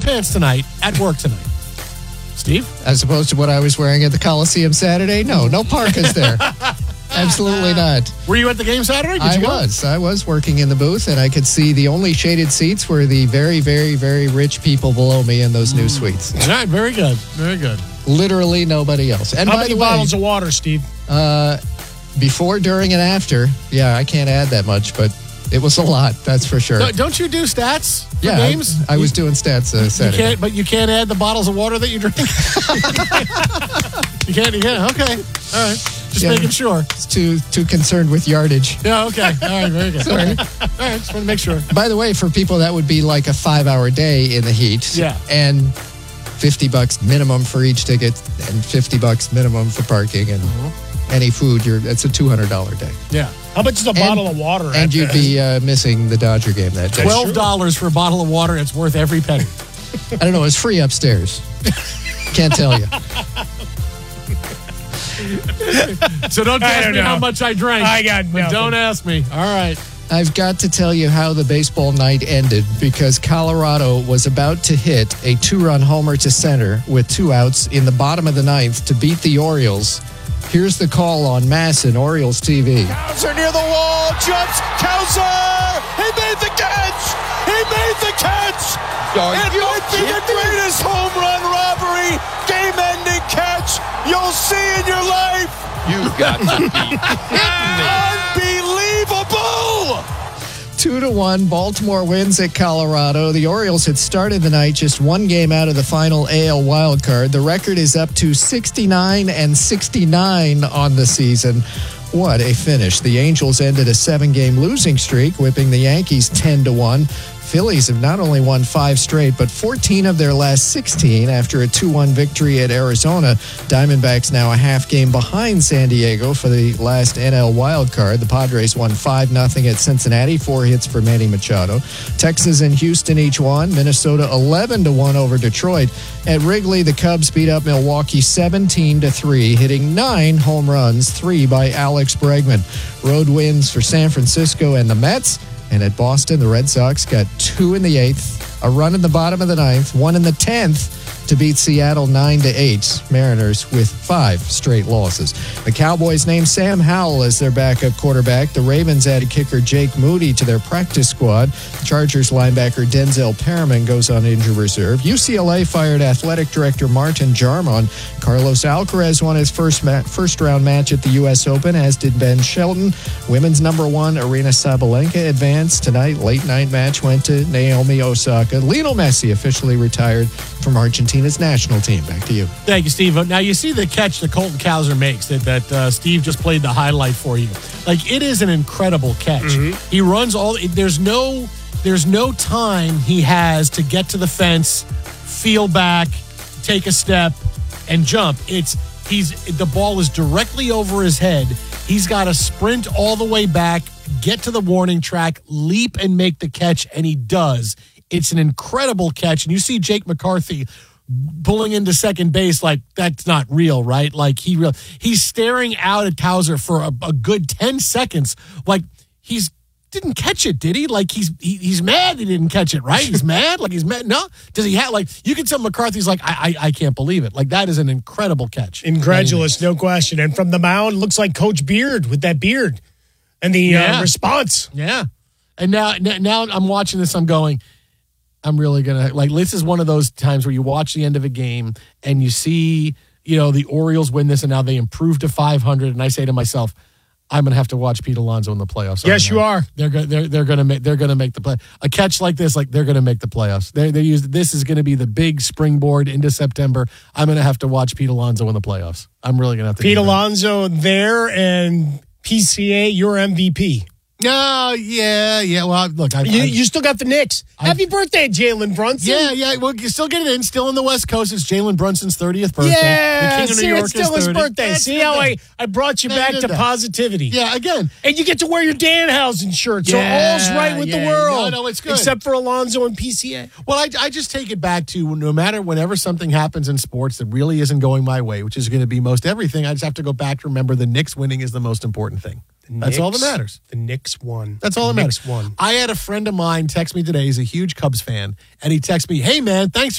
pants tonight at work tonight. Steve? As opposed to what I was wearing at the Coliseum Saturday? No parkas there. Absolutely not. Were you at the game Saturday? Did you go? I was working in the booth, and I could see the only shaded seats were the very, very, very rich people below me in those new suites. All right, very good. Very good. Literally nobody else. And How many bottles of water, Steve? Before, during, and after, I can't add that much, but it was a lot, that's for sure. Don't you do stats for games? I was doing stats Saturday. But you can't add the bottles of water that you drink? You can't? Okay. All right. Just making sure. It's too concerned with yardage. Yeah, okay. All right, very good. Sorry. All right, just want to make sure. By the way, for people, that would be like a 5-hour day in the heat. Yeah. And $50 minimum for each ticket and $50 minimum for parking and any food. It's a $200 day. Yeah. How much is a bottle of water? And you'd be missing the Dodger game that day. $12 for a bottle of water. It's worth every penny. I don't know. It's free upstairs. Can't tell you. So don't ask me how much I drank. I got nothing. But don't ask me. All right. I've got to tell you how the baseball night ended because Colorado was about to hit a 2-run homer to center with 2 outs in the bottom of the 9th to beat the Orioles. Here's the call on Masson, Orioles TV. Cowser near the wall, jumps, Cowser! He made the catch! He made the catch! It might be the greatest home run robbery, game-ending catch you'll see in your life! You've got to be Unbelievable! 2-1, Baltimore wins at Colorado. The Orioles had started the night just 1 game out of the final AL wildcard. The record is up to 69-69 on the season. What a finish. The Angels ended a 7-game losing streak, whipping the Yankees 10-1. Phillies have not only won 5 straight, but 14 of their last 16 after a 2-1 victory at Arizona. Diamondbacks now a half game behind San Diego for the last NL wildcard. The Padres won 5-0 at Cincinnati, 4 hits for Manny Machado. Texas and Houston each won. Minnesota 11-1 over Detroit. At Wrigley, the Cubs beat up Milwaukee 17-3, hitting 9 home runs, 3 by Alex Bregman. Road wins for San Francisco and the Mets. And at Boston, the Red Sox got 2 in the 8th, a run in the bottom of the 9th, 1 in the 10th to beat Seattle 9-8. Mariners with 5 straight losses. The Cowboys named Sam Howell as their backup quarterback. The Ravens added kicker Jake Moody to their practice squad. The Chargers linebacker Denzel Perriman goes on injured reserve. UCLA fired athletic director Martin Jarmon. Carlos Alcaraz won his first-round match at the U.S. Open, as did Ben Shelton. Women's number 1, Aryna Sabalenka, advanced. Tonight, late-night match went to Naomi Osaka. Lionel Messi officially retired from Argentina's national team. Back to you. Thank you, Steve. Now, you see the catch that Colton Cowser makes that Steve just played the highlight for you. Like, it is an incredible catch. Mm-hmm. He runs there's no time he has to get to the fence, feel back, take a step, and jump. The ball is directly over his head. He's got to sprint all the way back, get to the warning track, leap and make the catch, and he does. It's an incredible catch. And you see Jake McCarthy pulling into second base like that's not real, right? Like he's staring out at Cowser for a good 10 seconds. Like he's didn't catch it, did he? Like he's mad he didn't catch it, right? He's mad? Like he's mad? No? Does he have you can tell McCarthy's like, I can't believe it. Like that is an incredible catch. Incredulous, no question. And from the mound, looks like Coach Beard with that beard and the response. Yeah. And now I'm watching this, I'm going, I'm really going to, this is one of those times where you watch the end of a game and you see, the Orioles win this and now they improve to 500. And I say to myself, I'm going to have to watch Pete Alonso in the playoffs. Yes, you are. They're going to make the play. A catch like this, they're going to make the playoffs. This is going to be the big springboard into September. I'm going to have to watch Pete Alonso in the playoffs. I'm really going to have to. Pete Alonso there and PCA, your MVP. No, yeah. Well, look, you still got the Knicks. Happy birthday, Jalen Brunson. Yeah. Well, you still get it in. Still in the West Coast. It's Jalen Brunson's 30th birthday. Yeah, the King of New York it's still his birthday. See how I brought you back to positivity. Yeah, again. And you get to wear your Danhausen shirt, so all's right with the world. No, it's good. Except for Alonso and PCA. Well, I just take it back to whenever something happens in sports that really isn't going my way, which is going to be most everything, I just have to go back to remember the Knicks winning is the most important thing. That's all that matters. The Knicks won. That's all that matters. I had a friend of mine text me today. He's a huge Cubs fan. And he texted me, hey, man, thanks